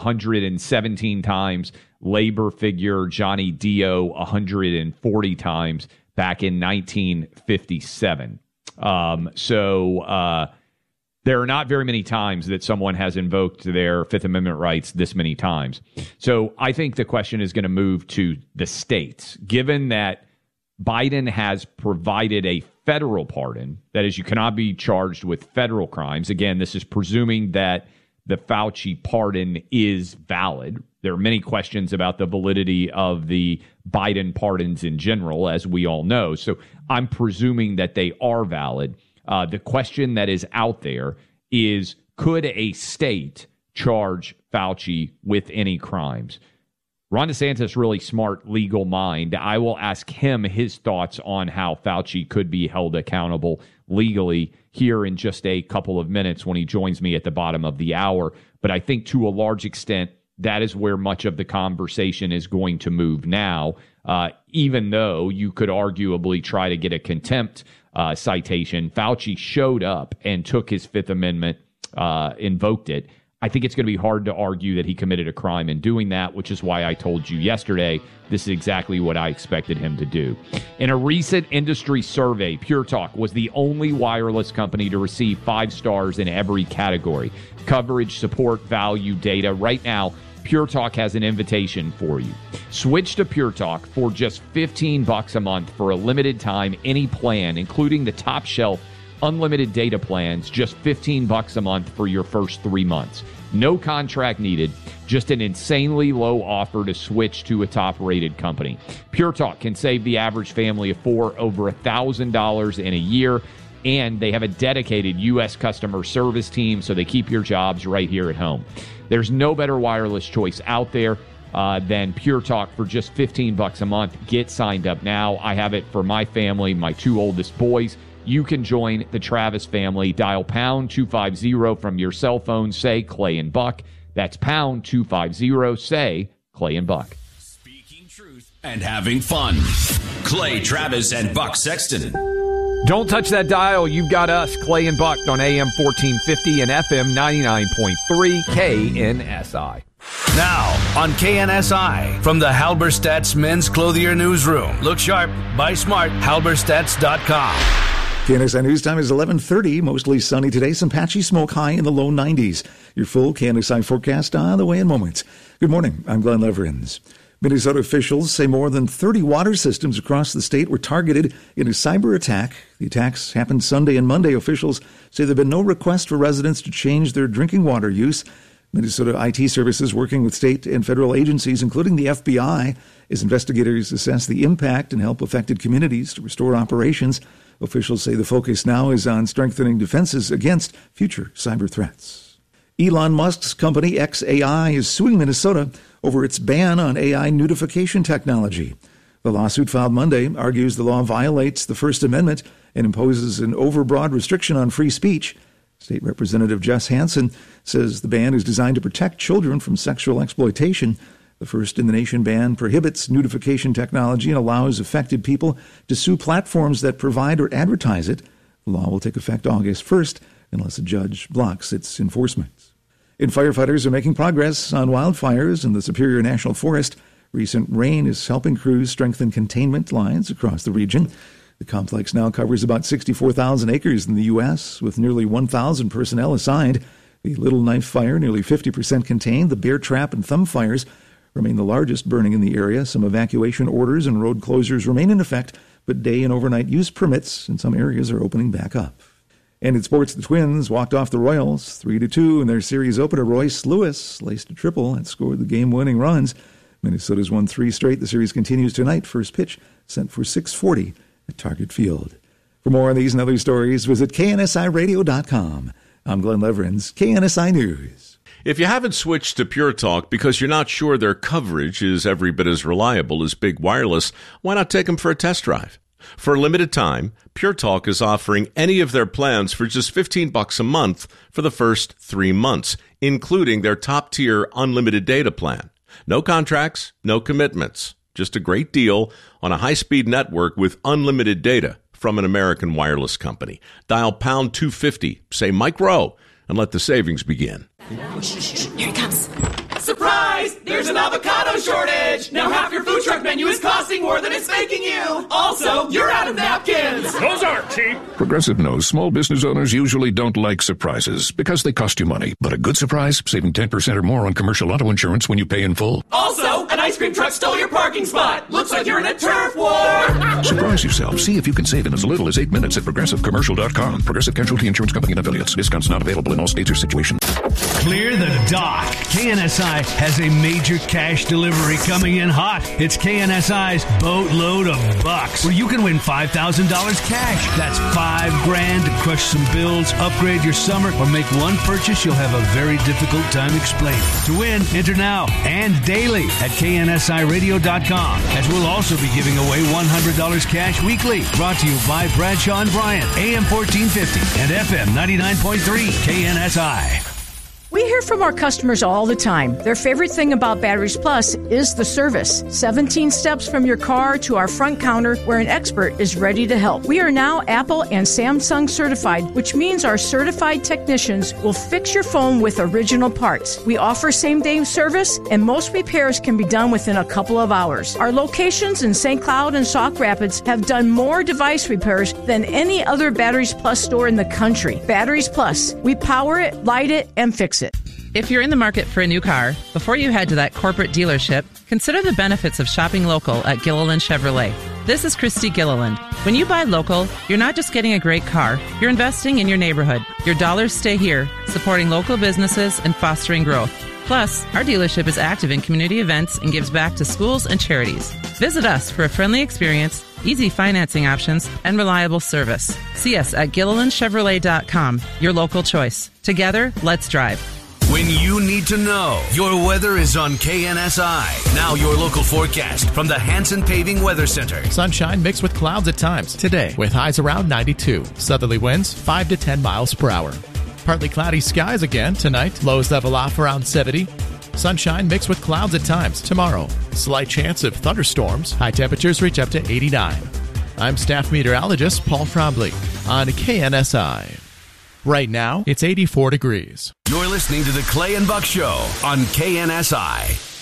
117 times. Labor figure Johnny Dio 140 times back in 1957. There are not very many times that someone has invoked their Fifth Amendment rights this many times. So I think the question is going to move to the states. Given that Biden has provided a federal pardon, that is, you cannot be charged with federal crimes. Again, this is presuming that the Fauci pardon is valid. There are many questions about the validity of the Biden pardons in general, as we all know. So I'm presuming that they are valid. The question that is out there is, could a state charge Fauci with any crimes? Ron DeSantis, really smart legal mind. I will ask him his thoughts on how Fauci could be held accountable legally here in just a couple of minutes when he joins me at the bottom of the hour. But I think to a large extent, that is where much of the conversation is going to move now, even though you could arguably try to get a contempt citation. Fauci showed up and took his Fifth Amendment, invoked it. I think it's going to be hard to argue that he committed a crime in doing that, which is why I told you yesterday this is exactly what I expected him to do. In a recent industry survey, Pure Talk was the only wireless company to receive 5 stars in every category: coverage, support, value, data. Right now, Pure Talk has an invitation for you. Switch to Pure Talk for just $15 a month for a limited time, any plan, including the top shelf unlimited data plans, just $15 a month for your first 3 months. No contract needed, just an insanely low offer to switch to a top-rated company. Pure Talk can save the average family of 4 over $1,000 in a year, and they have a dedicated U.S. customer service team, so they keep your jobs right here at home. There's no better wireless choice out there than Pure Talk for just $15 a month. Get signed up now. I have it for my family, my 2 oldest boys. You can join the Travis family. Dial pound 250 from your cell phone. Say Clay and Buck. That's pound 250. Say Clay and Buck. Speaking truth and having fun. Clay Travis and Buck Sexton. Don't touch that dial. You've got us, Clay and Buck, on AM 1450 and FM 99.3 KNSI. Now on KNSI from the Halberstadt's Men's Clothier Newsroom. Look sharp, buy smart, halberstadts.com. KNSI News Time is 11:30, mostly sunny today, some patchy smoke, high in the low 90s. Your full KNSI forecast on the way in moments. Good morning, I'm Glenn Leverins. Minnesota officials say more than 30 water systems across the state were targeted in a cyber attack. The attacks happened Sunday and Monday. Officials say there have been no request for residents to change their drinking water use. Minnesota IT Services, working with state and federal agencies, including the FBI, as investigators assess the impact and help affected communities to restore operations. Officials say the focus now is on strengthening defenses against future cyber threats. Elon Musk's company xAI is suing Minnesota over its ban on AI nudification technology. The lawsuit filed Monday argues the law violates the First Amendment and imposes an overbroad restriction on free speech. State Representative Jess Hansen says the ban is designed to protect children from sexual exploitation. The first-in-the-nation ban prohibits nudification technology and allows affected people to sue platforms that provide or advertise it. The law will take effect August 1st unless a judge blocks its enforcement. And firefighters are making progress on wildfires in the Superior National Forest. Recent rain is helping crews strengthen containment lines across the region. The complex now covers about 64,000 acres in the U.S., with nearly 1,000 personnel assigned. The Little Knife Fire, nearly 50% contained. The Bear Trap and Thumb Fires remain the largest burning in the area. Some evacuation orders and road closures remain in effect, but day and overnight use permits in some areas are opening back up. And in sports, the Twins walked off the Royals 3-2 in their series opener. Royce Lewis laced a triple and scored the game-winning runs. Minnesota's won 3 straight. The series continues tonight. First pitch sent for 6:40 at Target Field. For more on these and other stories, visit KNSIRadio.com. I'm Glenn Leverins, KNSI News. If you haven't switched to Pure Talk because you're not sure their coverage is every bit as reliable as Big Wireless, why not take them for a test drive? For a limited time, Pure Talk is offering any of their plans for just $15 a month for the first 3 months, including their top-tier unlimited data plan. No contracts, no commitments. Just a great deal on a high-speed network with unlimited data from an American wireless company. Dial pound 250, say Mike Rowe, and let the savings begin. Here he comes. Surprise! There's an avocado shortage! Now half your food truck menu is costing more than it's making you! Also, you're out of napkins! Those aren't cheap! Progressive knows small business owners usually don't like surprises because they cost you money. But a good surprise, saving 10% or more on commercial auto insurance when you pay in full. Also, an ice cream truck stole your parking spot! Looks like you're in a turf war! Surprise yourself. See if you can save in as little as 8 minutes at ProgressiveCommercial.com. Progressive Casualty Insurance Company and Affiliates. Discounts not available in all states or situations. Clear the dock. KNSI has a major cash delivery coming in hot. It's KNSI's Boatload of Bucks, where you can win $5,000 cash. That's $5,000 to crush some bills, upgrade your summer, or make one purchase you'll have a very difficult time explaining. To win, enter now and daily at KNSIRadio.com, as we'll also be giving away $100 cash weekly. Brought to you by Bradshaw and Bryant, AM 1450 and FM 99.3 KNSI. We hear from our customers all the time. Their favorite thing about Batteries Plus is the service. 17 steps from your car to our front counter where an expert is ready to help. We are now Apple and Samsung certified, which means our certified technicians will fix your phone with original parts. We offer same-day service, and most repairs can be done within a couple of hours. Our locations in St. Cloud and Sauk Rapids have done more device repairs than any other Batteries Plus store in the country. Batteries Plus. We power it, light it, and fix it. If you're in the market for a new car, before you head to that corporate dealership, consider the benefits of shopping local at Gilliland Chevrolet. This is Christy Gilliland. When you buy local, you're not just getting a great car, you're investing in your neighborhood. Your dollars stay here, supporting local businesses and fostering growth. Plus, our dealership is active in community events and gives back to schools and charities. Visit us for a friendly experience, easy financing options, and reliable service. See us at GillilandChevrolet.com, your local choice. Together, let's drive. When you need to know, your weather is on KNSI. Now your local forecast from the Hanson Paving Weather Center. Sunshine mixed with clouds at times today with highs around 92. Southerly winds 5 to 10 miles per hour. Partly cloudy skies again tonight. Lows level off around 70. Sunshine mixed with clouds at times tomorrow. Slight chance of thunderstorms. High temperatures reach up to 89. I'm staff meteorologist Paul Trombley on KNSI. Right now, it's 84 degrees. You're listening to the Clay and Buck Show on KNSI.